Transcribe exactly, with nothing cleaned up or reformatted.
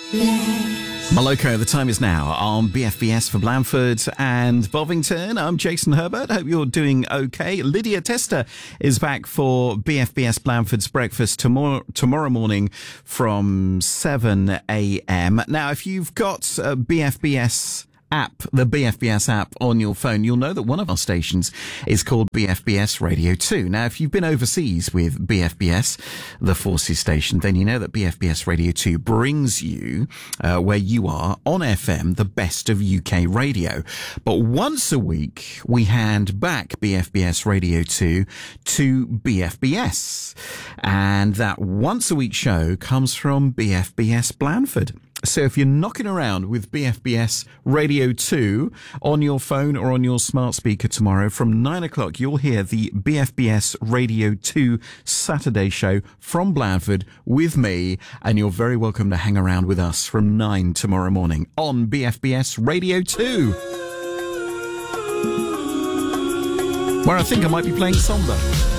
Maloko, the time is now on B F B S for Blandford and Bovington. I'm Jason Herbert. Hope you're doing okay. Lydia Tester is back for B F B S Blandford's breakfast tomorrow, tomorrow morning from seven a.m. Now, if you've got a B F B S app, the B F B S app on your phone, you'll know that one of our stations is called B F B S Radio two. Now, if you've been overseas with B F B S, the Forces station, then you know that B F B S Radio two brings you, uh, where you are on F M, the best of U K radio. But once a week, we hand back B F B S Radio two to B F B S. And that once a week show comes from B F B S Blandford. So if you're knocking around with B F B S Radio two on your phone or on your smart speaker tomorrow from nine o'clock, you'll hear the B F B S Radio two Saturday show from Blandford with me, and you're very welcome to hang around with us from nine tomorrow morning on B F B S Radio two, where I think I might be playing Somber.